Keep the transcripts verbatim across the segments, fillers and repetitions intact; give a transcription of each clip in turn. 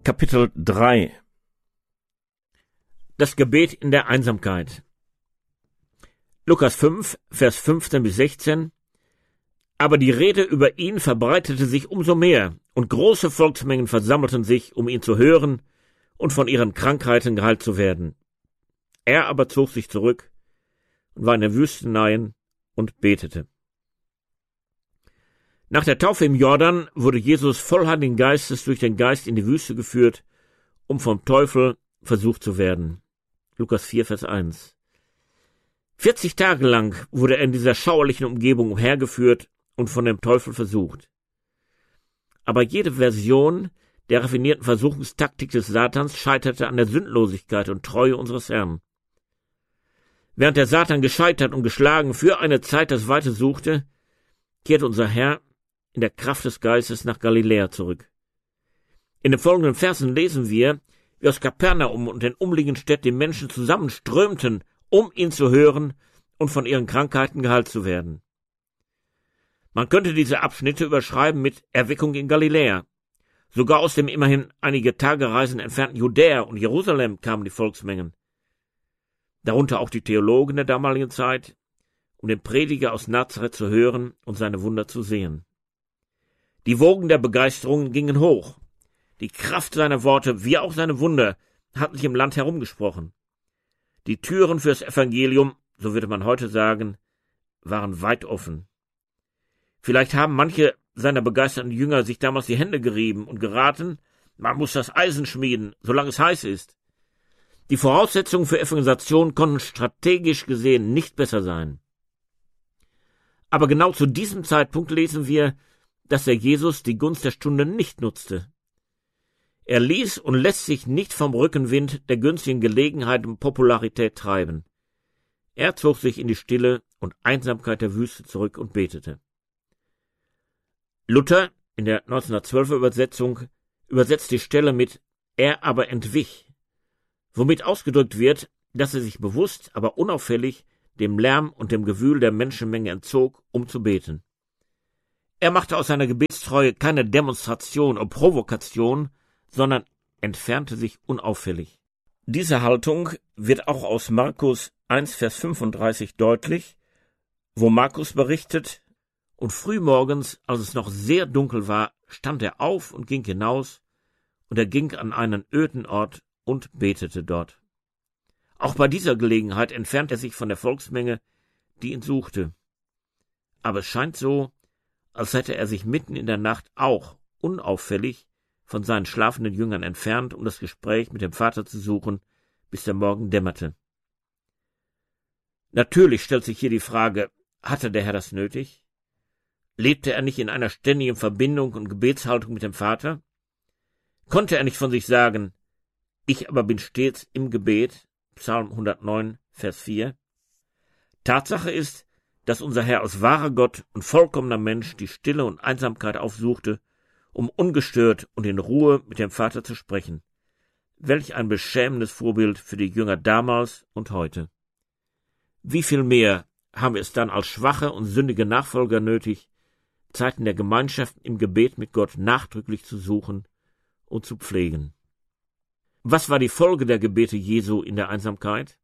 Kapitel drei. Das Gebet in der Einsamkeit. Lukas fünf, Vers fünfzehn bis sechzehn. Aber die Rede über ihn verbreitete sich umso mehr, und große Volksmengen versammelten sich, um ihn zu hören und von ihren Krankheiten geheilt zu werden. Er aber zog sich zurück und war in der Wüste hinein und betete. Nach der Taufe im Jordan wurde Jesus voll Heiligen Geistes durch den Geist in die Wüste geführt, um vom Teufel versucht zu werden. Lukas vier, Vers eins. vierzig Tage lang wurde er in dieser schauerlichen Umgebung umhergeführt und von dem Teufel versucht. Aber jede Version der raffinierten Versuchungstaktik des Satans scheiterte an der Sündlosigkeit und Treue unseres Herrn. Während der Satan gescheitert und geschlagen für eine Zeit das Weite suchte, kehrte unser Herr in der Kraft des Geistes nach Galiläa zurück. In den folgenden Versen lesen wir, wie aus Kapernaum und den umliegenden Städten die Menschen zusammenströmten, um ihn zu hören und von ihren Krankheiten geheilt zu werden. Man könnte diese Abschnitte überschreiben mit Erweckung in Galiläa. Sogar aus dem immerhin einige Tagereisen entfernten Judäa und Jerusalem kamen die Volksmengen. Darunter auch die Theologen der damaligen Zeit, um den Prediger aus Nazareth zu hören und seine Wunder zu sehen. Die Wogen der Begeisterung gingen hoch. Die Kraft seiner Worte, wie auch seine Wunder, hatten sich im Land herumgesprochen. Die Türen fürs Evangelium, so würde man heute sagen, waren weit offen. Vielleicht haben manche seiner begeisterten Jünger sich damals die Hände gerieben und geraten, man muss das Eisen schmieden, solange es heiß ist. Die Voraussetzungen für Evangelisation konnten strategisch gesehen nicht besser sein. Aber genau zu diesem Zeitpunkt lesen wir, dass der Jesus die Gunst der Stunde nicht nutzte. Er ließ und lässt sich nicht vom Rückenwind der günstigen Gelegenheit und Popularität treiben. Er zog sich in die Stille und Einsamkeit der Wüste zurück und betete. Luther in der neunzehnhundertzwölfer Übersetzung übersetzt die Stelle mit »Er aber entwich«, womit ausgedrückt wird, dass er sich bewusst, aber unauffällig dem Lärm und dem Gewühl der Menschenmenge entzog, um zu beten. Er machte aus seiner Gebetstreue keine Demonstration oder Provokation, sondern entfernte sich unauffällig. Diese Haltung wird auch aus Markus eins, Vers fünfunddreißig deutlich, wo Markus berichtet, und frühmorgens, als es noch sehr dunkel war, stand er auf und ging hinaus, und er ging an einen öden Ort und betete dort. Auch bei dieser Gelegenheit entfernt er sich von der Volksmenge, die ihn suchte. Aber es scheint so, als hätte er sich mitten in der Nacht auch unauffällig von seinen schlafenden Jüngern entfernt, um das Gespräch mit dem Vater zu suchen, bis der Morgen dämmerte. Natürlich stellt sich hier die Frage, hatte der Herr das nötig? Lebte er nicht in einer ständigen Verbindung und Gebetshaltung mit dem Vater? Konnte er nicht von sich sagen, ich aber bin stets im Gebet, Psalm hundertneun, Vers vier? Tatsache ist, dass unser Herr als wahrer Gott und vollkommener Mensch die Stille und Einsamkeit aufsuchte, um ungestört und in Ruhe mit dem Vater zu sprechen. Welch ein beschämendes Vorbild für die Jünger damals und heute. Wie viel mehr haben wir es dann als schwache und sündige Nachfolger nötig, Zeiten der Gemeinschaft im Gebet mit Gott nachdrücklich zu suchen und zu pflegen. Was war die Folge der Gebete Jesu in der Einsamkeit?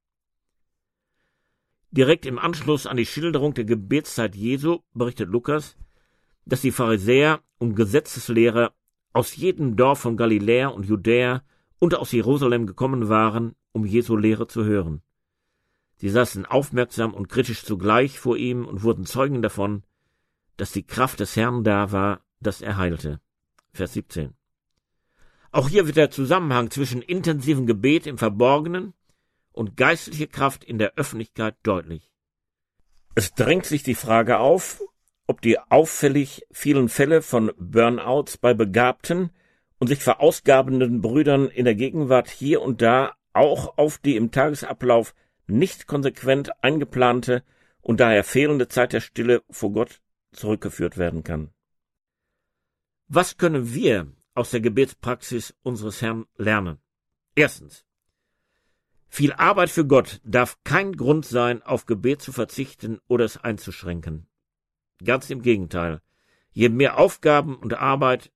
Direkt im Anschluss an die Schilderung der Gebetszeit Jesu berichtet Lukas, dass die Pharisäer und Gesetzeslehrer aus jedem Dorf von Galiläa und Judäa und aus Jerusalem gekommen waren, um Jesu Lehre zu hören. Sie saßen aufmerksam und kritisch zugleich vor ihm und wurden Zeugen davon, dass die Kraft des Herrn da war, dass er heilte. Vers siebzehn. Auch hier wird der Zusammenhang zwischen intensivem Gebet im Verborgenen und geistliche Kraft in der Öffentlichkeit deutlich. Es drängt sich die Frage auf, ob die auffällig vielen Fälle von Burnouts bei begabten und sich verausgabenden Brüdern in der Gegenwart hier und da auch auf die im Tagesablauf nicht konsequent eingeplante und daher fehlende Zeit der Stille vor Gott zurückgeführt werden kann. Was können wir aus der Gebetspraxis unseres Herrn lernen? Erstens. Viel Arbeit für Gott darf kein Grund sein, auf Gebet zu verzichten oder es einzuschränken. Ganz im Gegenteil. Je mehr Aufgaben und Arbeit,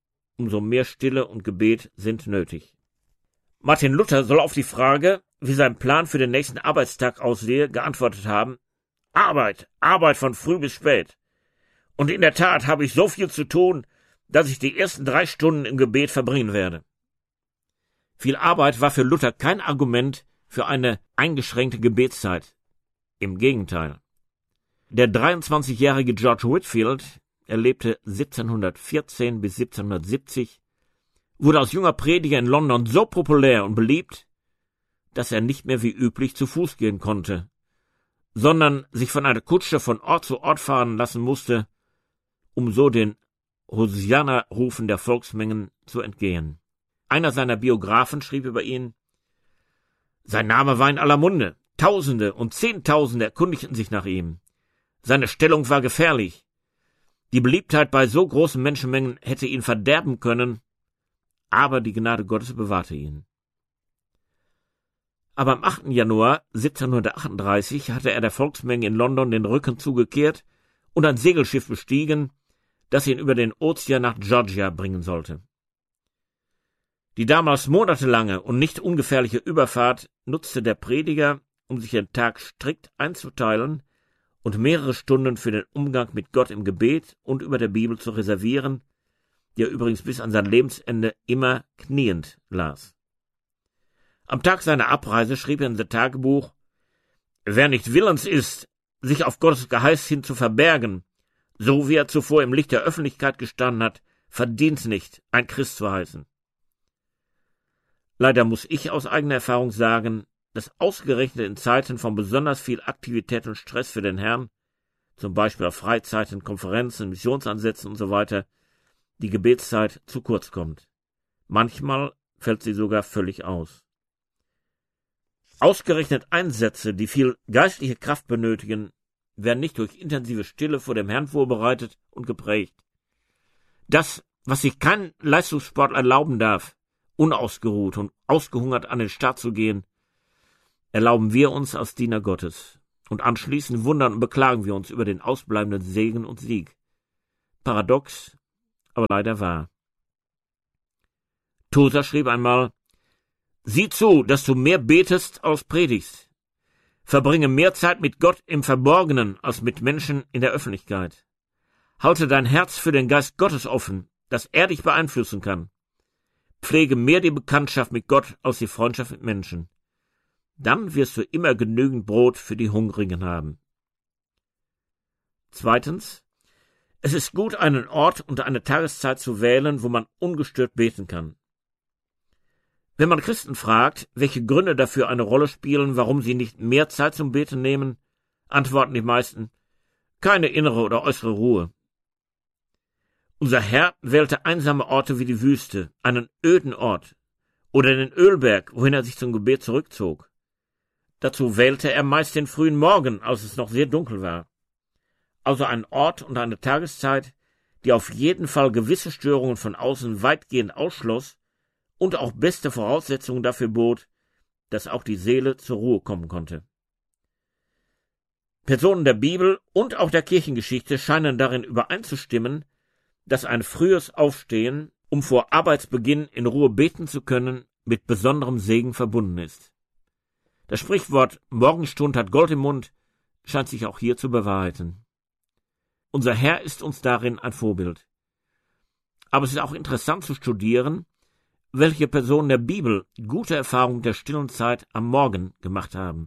umso mehr Stille und Gebet sind nötig. Martin Luther soll auf die Frage, wie sein Plan für den nächsten Arbeitstag aussehe, geantwortet haben: Arbeit, Arbeit von früh bis spät. Und in der Tat habe ich so viel zu tun, dass ich die ersten drei Stunden im Gebet verbringen werde. Viel Arbeit war für Luther kein Argument für eine eingeschränkte Gebetszeit. Im Gegenteil. Der dreiundzwanzigjährige George Whitefield, er lebte siebzehnhundertvierzehn bis siebzehnhundertsiebzig, wurde als junger Prediger in London so populär und beliebt, dass er nicht mehr wie üblich zu Fuß gehen konnte, sondern sich von einer Kutsche von Ort zu Ort fahren lassen musste, um so den Hosianna-Rufen der Volksmengen zu entgehen. Einer seiner Biografen schrieb über ihn: Sein Name war in aller Munde, Tausende und Zehntausende erkundigten sich nach ihm. Seine Stellung war gefährlich. Die Beliebtheit bei so großen Menschenmengen hätte ihn verderben können, aber die Gnade Gottes bewahrte ihn. Aber am achten Januar siebzehnhundertachtunddreißig hatte er der Volksmenge in London den Rücken zugekehrt und ein Segelschiff bestiegen, das ihn über den Ozean nach Georgia bringen sollte. Die damals monatelange und nicht ungefährliche Überfahrt nutzte der Prediger, um sich den Tag strikt einzuteilen und mehrere Stunden für den Umgang mit Gott im Gebet und über der Bibel zu reservieren, die er übrigens bis an sein Lebensende immer kniend las. Am Tag seiner Abreise schrieb er in sein Tagebuch: Wer nicht willens ist, sich auf Gottes Geheiß hin zu verbergen, so wie er zuvor im Licht der Öffentlichkeit gestanden hat, verdient nicht, ein Christ zu heißen. Leider muss ich aus eigener Erfahrung sagen, dass ausgerechnet in Zeiten von besonders viel Aktivität und Stress für den Herrn, zum Beispiel auf Freizeiten, Konferenzen, Missionsansätzen und so weiter, die Gebetszeit zu kurz kommt. Manchmal fällt sie sogar völlig aus. Ausgerechnet Einsätze, die viel geistliche Kraft benötigen, werden nicht durch intensive Stille vor dem Herrn vorbereitet und geprägt. Das, was sich kein Leistungssportler erlauben darf, unausgeruht und ausgehungert an den Start zu gehen, erlauben wir uns als Diener Gottes, und anschließend wundern und beklagen wir uns über den ausbleibenden Segen und Sieg. Paradox, aber leider wahr. Tozer schrieb einmal: Sieh zu, dass du mehr betest als predigst. Verbringe mehr Zeit mit Gott im Verborgenen als mit Menschen in der Öffentlichkeit. Halte dein Herz für den Geist Gottes offen, dass er dich beeinflussen kann. Pflege mehr die Bekanntschaft mit Gott als die Freundschaft mit Menschen. Dann wirst du immer genügend Brot für die Hungrigen haben. Zweitens: Es ist gut, einen Ort und eine Tageszeit zu wählen, wo man ungestört beten kann. Wenn man Christen fragt, welche Gründe dafür eine Rolle spielen, warum sie nicht mehr Zeit zum Beten nehmen, antworten die meisten: keine innere oder äußere Ruhe. Unser Herr wählte einsame Orte wie die Wüste, einen öden Ort, oder den Ölberg, wohin er sich zum Gebet zurückzog. Dazu wählte er meist den frühen Morgen, als es noch sehr dunkel war. Also ein Ort und eine Tageszeit, die auf jeden Fall gewisse Störungen von außen weitgehend ausschloss und auch beste Voraussetzungen dafür bot, dass auch die Seele zur Ruhe kommen konnte. Personen der Bibel und auch der Kirchengeschichte scheinen darin übereinzustimmen, dass ein frühes Aufstehen, um vor Arbeitsbeginn in Ruhe beten zu können, mit besonderem Segen verbunden ist. Das Sprichwort »Morgenstund hat Gold im Mund« scheint sich auch hier zu bewahrheiten. Unser Herr ist uns darin ein Vorbild. Aber es ist auch interessant zu studieren, welche Personen der Bibel gute Erfahrungen der stillen Zeit am Morgen gemacht haben.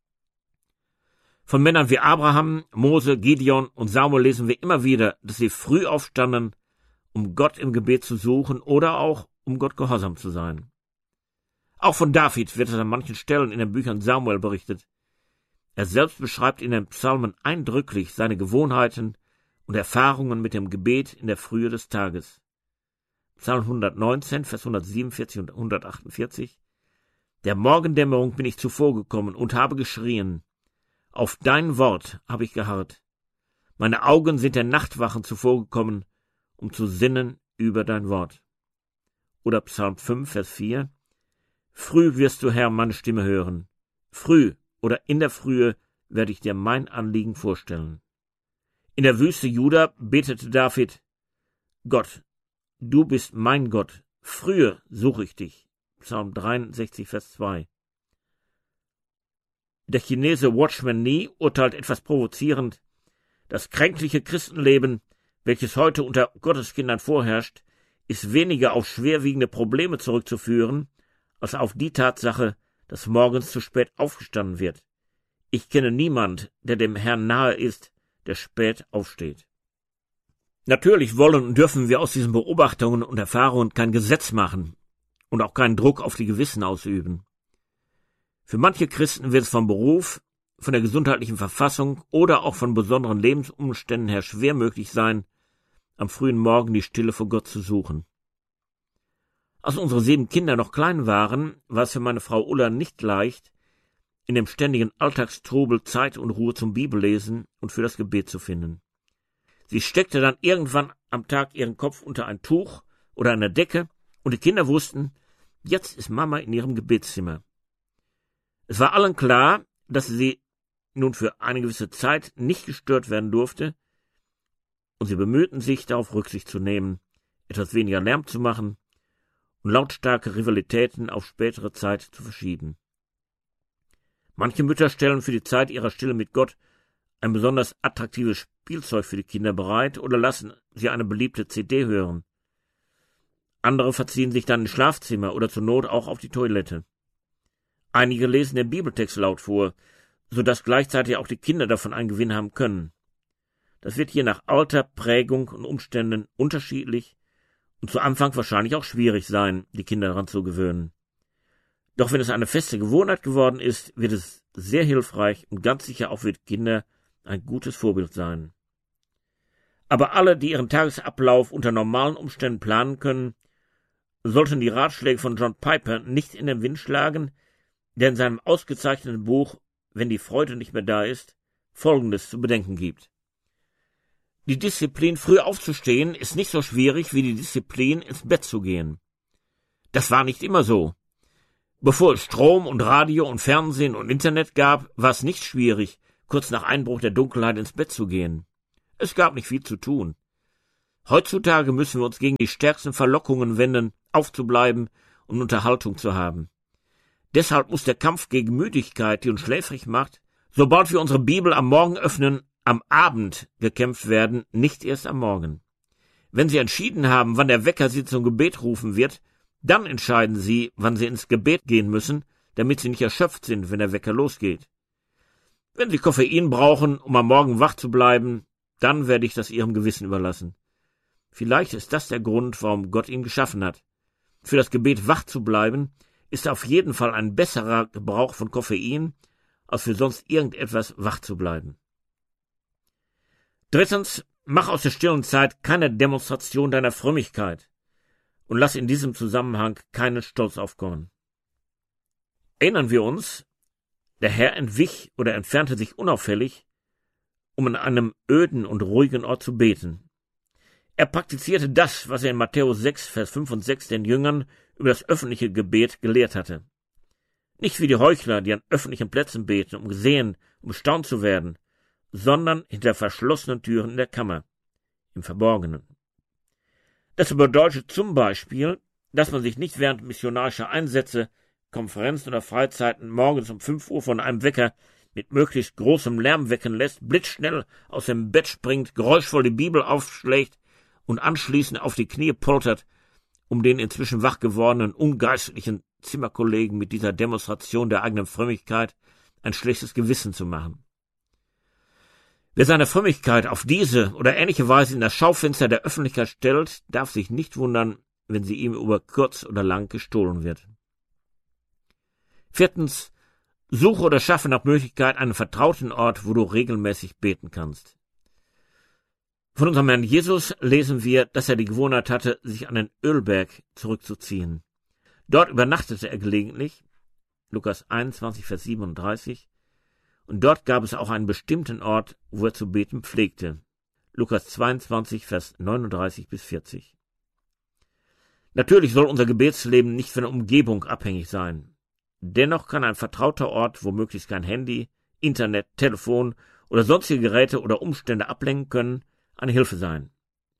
Von Männern wie Abraham, Mose, Gideon und Samuel lesen wir immer wieder, dass sie früh aufstanden, um Gott im Gebet zu suchen oder auch um Gott gehorsam zu sein. Auch von David wird es an manchen Stellen in den Büchern Samuel berichtet. Er selbst beschreibt in den Psalmen eindrücklich seine Gewohnheiten und Erfahrungen mit dem Gebet in der Frühe des Tages. Psalm hundertneunzehn, Vers hundertsiebenundvierzig und hundertachtundvierzig: Der Morgendämmerung bin ich zuvorgekommen und habe geschrien. Auf dein Wort habe ich geharrt. Meine Augen sind der Nachtwachen zuvorgekommen, um zu sinnen über dein Wort. Oder Psalm fünf, Vers vier: Früh wirst du, Herr, meine Stimme hören. Früh oder in der Frühe werde ich dir mein Anliegen vorstellen. In der Wüste Juda betete David: Gott, Du bist mein Gott, früher suche ich dich. Psalm dreiundsechzig, Vers zwei. Der Chinese Watchman Nee urteilt etwas provozierend: Das kränkliche Christenleben, welches heute unter Gotteskindern vorherrscht, ist weniger auf schwerwiegende Probleme zurückzuführen, als auf die Tatsache, dass morgens zu spät aufgestanden wird. Ich kenne niemand, der dem Herrn nahe ist, der spät aufsteht. Natürlich wollen und dürfen wir aus diesen Beobachtungen und Erfahrungen kein Gesetz machen und auch keinen Druck auf die Gewissen ausüben. Für manche Christen wird es vom Beruf, von der gesundheitlichen Verfassung oder auch von besonderen Lebensumständen her schwer möglich sein, am frühen Morgen die Stille vor Gott zu suchen. Als unsere sieben Kinder noch klein waren, war es für meine Frau Ulla nicht leicht, in dem ständigen Alltagstrubel Zeit und Ruhe zum Bibellesen und für das Gebet zu finden. Sie steckte dann irgendwann am Tag ihren Kopf unter ein Tuch oder eine Decke, und die Kinder wussten, jetzt ist Mama in ihrem Gebetszimmer. Es war allen klar, dass sie nun für eine gewisse Zeit nicht gestört werden durfte, und sie bemühten sich, darauf Rücksicht zu nehmen, etwas weniger Lärm zu machen und lautstarke Rivalitäten auf spätere Zeit zu verschieben. Manche Mütter stellen für die Zeit ihrer Stille mit Gott ein besonders attraktives Spielzeug für die Kinder bereit oder lassen sie eine beliebte C D hören. Andere verziehen sich dann ins Schlafzimmer oder zur Not auch auf die Toilette. Einige lesen den Bibeltext laut vor, so dass gleichzeitig auch die Kinder davon einen Gewinn haben können. Das wird je nach Alter, Prägung und Umständen unterschiedlich und zu Anfang wahrscheinlich auch schwierig sein, die Kinder daran zu gewöhnen. Doch wenn es eine feste Gewohnheit geworden ist, wird es sehr hilfreich und ganz sicher auch für die Kinder ein gutes Vorbild sein. Aber alle, die ihren Tagesablauf unter normalen Umständen planen können, sollten die Ratschläge von John Piper nicht in den Wind schlagen, der in seinem ausgezeichneten Buch »Wenn die Freude nicht mehr da ist« Folgendes zu bedenken gibt. Die Disziplin, früh aufzustehen, ist nicht so schwierig wie die Disziplin, ins Bett zu gehen. Das war nicht immer so. Bevor es Strom und Radio und Fernsehen und Internet gab, war es nicht schwierig, kurz nach Einbruch der Dunkelheit ins Bett zu gehen. Es gab nicht viel zu tun. Heutzutage müssen wir uns gegen die stärksten Verlockungen wenden, aufzubleiben und Unterhaltung zu haben. Deshalb muss der Kampf gegen Müdigkeit, die uns schläfrig macht, sobald wir unsere Bibel am Morgen öffnen, am Abend gekämpft werden, nicht erst am Morgen. Wenn Sie entschieden haben, wann der Wecker Sie zum Gebet rufen wird, dann entscheiden Sie, wann Sie ins Gebet gehen müssen, damit Sie nicht erschöpft sind, wenn der Wecker losgeht. Wenn Sie Koffein brauchen, um am Morgen wach zu bleiben, dann werde ich das Ihrem Gewissen überlassen. Vielleicht ist das der Grund, warum Gott ihn geschaffen hat. Für das Gebet wach zu bleiben, ist auf jeden Fall ein besserer Gebrauch von Koffein, als für sonst irgendetwas wach zu bleiben. Drittens, mach aus der stillen Zeit keine Demonstration deiner Frömmigkeit und lass in diesem Zusammenhang keinen Stolz aufkommen. Erinnern wir uns, der Herr entwich oder entfernte sich unauffällig, um an einem öden und ruhigen Ort zu beten. Er praktizierte das, was er in Matthäus sechs, Vers fünf und sechs den Jüngern über das öffentliche Gebet gelehrt hatte. Nicht wie die Heuchler, die an öffentlichen Plätzen beten, um gesehen, um bestaunt zu werden, sondern hinter verschlossenen Türen in der Kammer, im Verborgenen. Das bedeutet zum Beispiel, dass man sich nicht während missionarischer Einsätze, Konferenzen oder Freizeiten morgens um fünf Uhr von einem Wecker mit möglichst großem Lärm wecken lässt, blitzschnell aus dem Bett springt, geräuschvoll die Bibel aufschlägt und anschließend auf die Knie poltert, um den inzwischen wach gewordenen, ungeistlichen Zimmerkollegen mit dieser Demonstration der eigenen Frömmigkeit ein schlechtes Gewissen zu machen. Wer seine Frömmigkeit auf diese oder ähnliche Weise in das Schaufenster der Öffentlichkeit stellt, darf sich nicht wundern, wenn sie ihm über kurz oder lang gestohlen wird. Viertens, suche oder schaffe nach Möglichkeit einen vertrauten Ort, wo du regelmäßig beten kannst. Von unserem Herrn Jesus lesen wir, dass er die Gewohnheit hatte, sich an den Ölberg zurückzuziehen. Dort übernachtete er gelegentlich, Lukas einundzwanzig, Vers siebenunddreißig, und dort gab es auch einen bestimmten Ort, wo er zu beten pflegte, Lukas zweiundzwanzig, Vers neununddreißig bis vierzig. Natürlich soll unser Gebetsleben nicht von der Umgebung abhängig sein. Dennoch kann ein vertrauter Ort, wo möglichst kein Handy, Internet, Telefon oder sonstige Geräte oder Umstände ablenken können, eine Hilfe sein.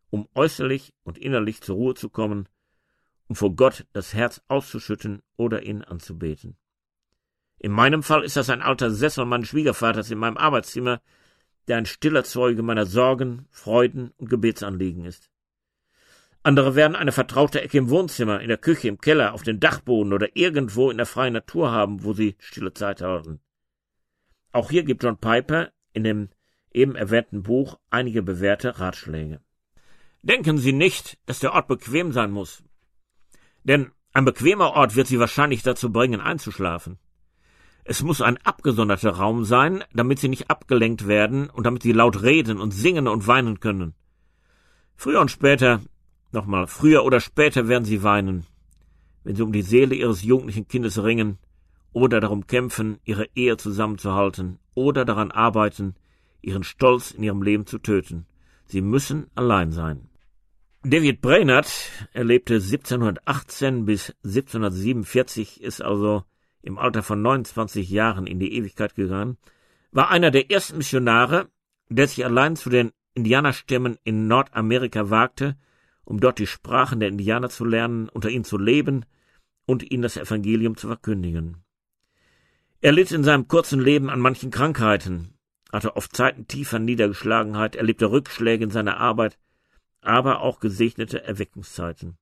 um äußerlich und innerlich zur Ruhe zu kommen, um vor Gott das Herz auszuschütten oder ihn anzubeten. In meinem Fall ist das ein alter Sessel meines Schwiegervaters in meinem Arbeitszimmer, der ein stiller Zeuge meiner Sorgen, Freuden und Gebetsanliegen ist. Andere werden eine vertraute Ecke im Wohnzimmer, in der Küche, im Keller, auf dem Dachboden oder irgendwo in der freien Natur haben, wo sie stille Zeit halten. Auch hier gibt John Piper in dem eben erwähnten Buch einige bewährte Ratschläge. Denken Sie nicht, dass der Ort bequem sein muss. Denn ein bequemer Ort wird Sie wahrscheinlich dazu bringen, einzuschlafen. Es muss ein abgesonderter Raum sein, damit Sie nicht abgelenkt werden und damit Sie laut reden und singen und weinen können. Früher und später, nochmal, früher oder später werden Sie weinen, wenn Sie um die Seele Ihres jugendlichen Kindes ringen oder darum kämpfen, Ihre Ehe zusammenzuhalten oder daran arbeiten, Ihren Stolz in Ihrem Leben zu töten. Sie müssen allein sein. David Brainerd, er lebte siebzehnhundertachtzehn bis siebzehnhundertsiebenundvierzig, ist also im Alter von neunundzwanzig Jahren in die Ewigkeit gegangen, war einer der ersten Missionare, der sich allein zu den Indianerstämmen in Nordamerika wagte, um dort die Sprachen der Indianer zu lernen, unter ihnen zu leben und ihnen das Evangelium zu verkündigen. Er litt in seinem kurzen Leben an manchen Krankheiten, hatte oft Zeiten tiefer Niedergeschlagenheit, erlebte Rückschläge in seiner Arbeit, aber auch gesegnete Erweckungszeiten.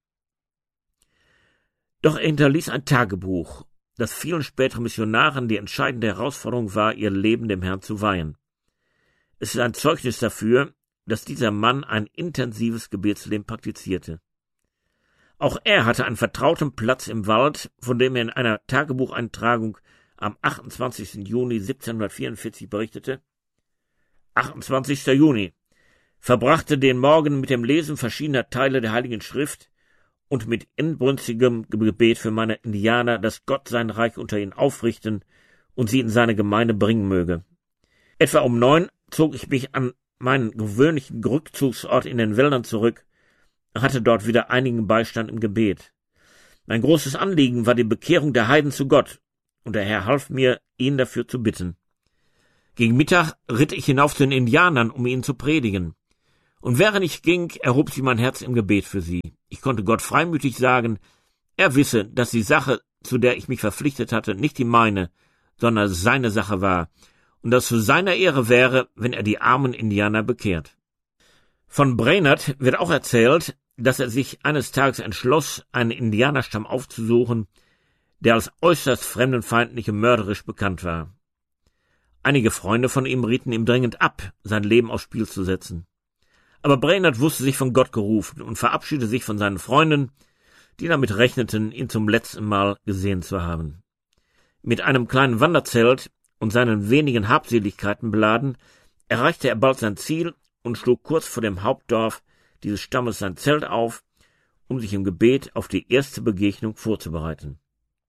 Doch er hinterließ ein Tagebuch, das vielen späteren Missionaren die entscheidende Herausforderung war, ihr Leben dem Herrn zu weihen. Es ist ein Zeugnis dafür, dass dieser Mann ein intensives Gebetsleben praktizierte. Auch er hatte einen vertrauten Platz im Wald, von dem er in einer Tagebucheintragung am achtundzwanzigsten Juni siebzehnhundertvierundvierzig berichtete. achtundzwanzigsten Juni verbrachte den Morgen mit dem Lesen verschiedener Teile der Heiligen Schrift und mit inbrünstigem Gebet für meine Indianer, dass Gott sein Reich unter ihnen aufrichten und sie in seine Gemeinde bringen möge. Etwa um neun zog ich mich an meinen gewöhnlichen Rückzugsort in den Wäldern zurück, hatte dort wieder einigen Beistand im Gebet. Mein großes Anliegen war die Bekehrung der Heiden zu Gott, und der Herr half mir, ihn dafür zu bitten. Gegen Mittag ritt ich hinauf zu den Indianern, um ihnen zu predigen. Und während ich ging, erhob sich mein Herz im Gebet für sie. Ich konnte Gott freimütig sagen, er wisse, dass die Sache, zu der ich mich verpflichtet hatte, nicht die meine, sondern seine Sache war, und dass zu seiner Ehre wäre, wenn er die armen Indianer bekehrt. Von Brainerd wird auch erzählt, dass er sich eines Tages entschloss, einen Indianerstamm aufzusuchen, der als äußerst fremdenfeindlich und mörderisch bekannt war. Einige Freunde von ihm rieten ihm dringend ab, sein Leben aufs Spiel zu setzen. Aber Brainerd wusste sich von Gott gerufen und verabschiedete sich von seinen Freunden, die damit rechneten, ihn zum letzten Mal gesehen zu haben. Mit einem kleinen Wanderzelt und seinen wenigen Habseligkeiten beladen, erreichte er bald sein Ziel und schlug kurz vor dem Hauptdorf dieses Stammes sein Zelt auf, um sich im Gebet auf die erste Begegnung vorzubereiten.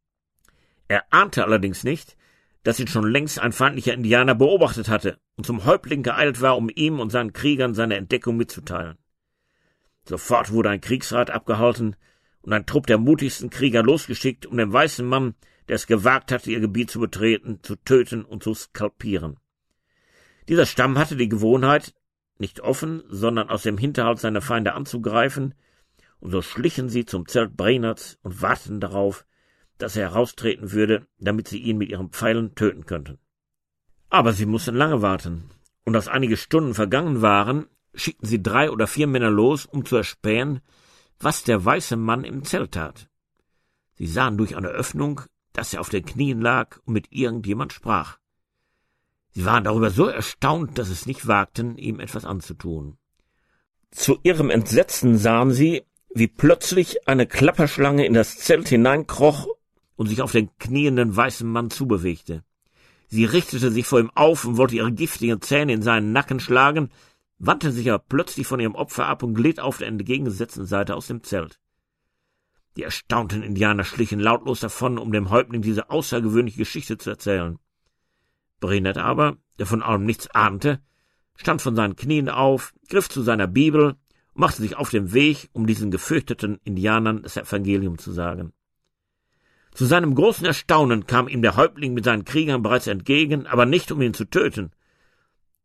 Er ahnte allerdings nicht, dass ihn schon längst ein feindlicher Indianer beobachtet hatte und zum Häuptling geeilt war, um ihm und seinen Kriegern seine Entdeckung mitzuteilen. Sofort wurde ein Kriegsrat abgehalten und ein Trupp der mutigsten Krieger losgeschickt, um den weißen Mann, der es gewagt hatte, ihr Gebiet zu betreten, zu töten und zu skalpieren. Dieser Stamm hatte die Gewohnheit, nicht offen, sondern aus dem Hinterhalt seine Feinde anzugreifen, und so schlichen sie zum Zelt Brainerds und warteten darauf, dass er heraustreten würde, damit sie ihn mit ihren Pfeilen töten könnten. Aber sie mussten lange warten, und als einige Stunden vergangen waren, schickten sie drei oder vier Männer los, um zu erspähen, was der weiße Mann im Zelt tat. Sie sahen durch eine Öffnung, dass er auf den Knien lag und mit irgendjemand sprach. Sie waren darüber so erstaunt, dass es nicht wagten, ihm etwas anzutun. Zu ihrem Entsetzen sahen sie, wie plötzlich eine Klapperschlange in das Zelt hineinkroch und sich auf den knienden weißen Mann zubewegte. Sie richtete sich vor ihm auf und wollte ihre giftigen Zähne in seinen Nacken schlagen, wandte sich aber plötzlich von ihrem Opfer ab und glitt auf der entgegengesetzten Seite aus dem Zelt. Die erstaunten Indianer schlichen lautlos davon, um dem Häuptling diese außergewöhnliche Geschichte zu erzählen. Brainerd aber, der von allem nichts ahnte, stand von seinen Knien auf, griff zu seiner Bibel und machte sich auf den Weg, um diesen gefürchteten Indianern das Evangelium zu sagen. Zu seinem großen Erstaunen kam ihm der Häuptling mit seinen Kriegern bereits entgegen, aber nicht, um ihn zu töten,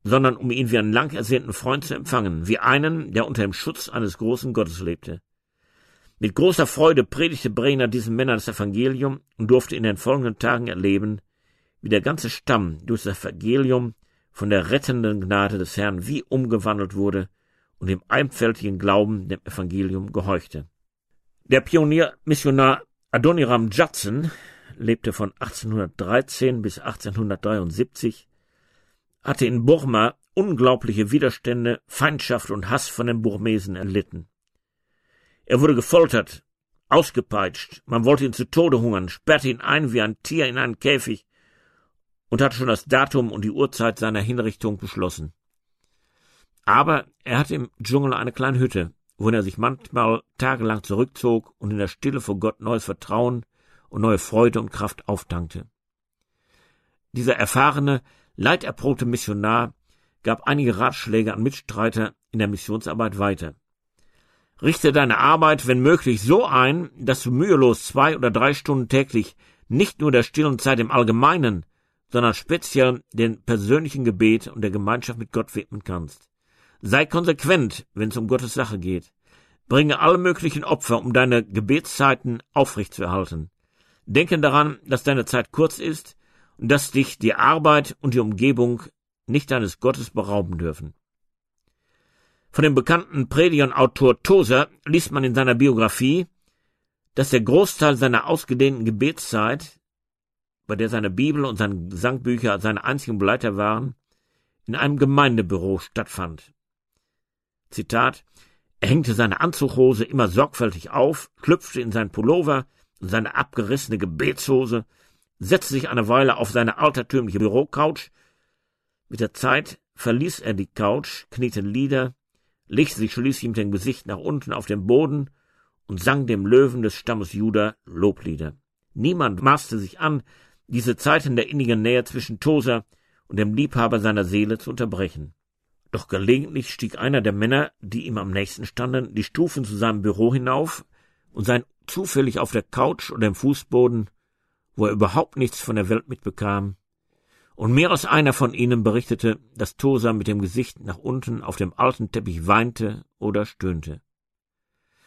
sondern um ihn wie einen lang ersehnten Freund zu empfangen, wie einen, der unter dem Schutz eines großen Gottes lebte. Mit großer Freude predigte Brenner diesen Männern das Evangelium und durfte in den folgenden Tagen erleben, wie der ganze Stamm durch das Evangelium von der rettenden Gnade des Herrn wie umgewandelt wurde und dem einfältigen Glauben dem Evangelium gehorchte. Der Pioniermissionar Adoniram Judson lebte von achtzehnhundertdreizehn bis achtzehnhundertdreiundsiebzig, hatte in Burma unglaubliche Widerstände, Feindschaft und Hass von den Burmesen erlitten. Er wurde gefoltert, ausgepeitscht, man wollte ihn zu Tode hungern, sperrte ihn ein wie ein Tier in einen Käfig und hatte schon das Datum und die Uhrzeit seiner Hinrichtung beschlossen. Aber er hatte im Dschungel eine kleine Hütte, wohin er sich manchmal tagelang zurückzog und in der Stille vor Gott neues Vertrauen und neue Freude und Kraft auftankte. Dieser erfahrene, leiderprobte Missionar gab einige Ratschläge an Mitstreiter in der Missionsarbeit weiter. Richte deine Arbeit, wenn möglich, so ein, dass du mühelos zwei oder drei Stunden täglich nicht nur der stillen Zeit im Allgemeinen, sondern speziell den persönlichen Gebet und der Gemeinschaft mit Gott widmen kannst. Sei konsequent, wenn es um Gottes Sache geht. Bringe alle möglichen Opfer, um deine Gebetszeiten aufrechtzuerhalten. Denke daran, dass deine Zeit kurz ist und dass dich die Arbeit und die Umgebung nicht deines Gottes berauben dürfen. Von dem bekannten Prediger und Autor Tozer liest man in seiner Biografie, dass der Großteil seiner ausgedehnten Gebetszeit, bei der seine Bibel und seine Gesangbücher seine einzigen Begleiter waren, in einem Gemeindebüro stattfand. Zitat: Er hängte seine Anzughose immer sorgfältig auf, schlüpfte in seinen Pullover und seine abgerissene Gebetshose, setzte sich eine Weile auf seine altertümliche Bürocouch. Mit der Zeit verließ er die Couch, kniete nieder, legte sich schließlich mit dem Gesicht nach unten auf den Boden und sang dem Löwen des Stammes Juda Loblieder. Niemand maßte sich an, diese Zeiten der innigen Nähe zwischen Tozer und dem Liebhaber seiner Seele zu unterbrechen. Doch gelegentlich stieg einer der Männer, die ihm am nächsten standen, die Stufen zu seinem Büro hinauf und sei zufällig auf der Couch oder im Fußboden, wo er überhaupt nichts von der Welt mitbekam, und mehr als einer von ihnen berichtete, dass Tozer mit dem Gesicht nach unten auf dem alten Teppich weinte oder stöhnte.